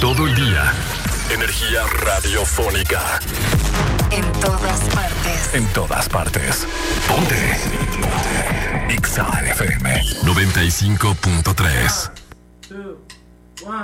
todo el día. Energía radiofónica. En todas partes. En todas partes. Ponte. Ponte. Exa FM 95.3.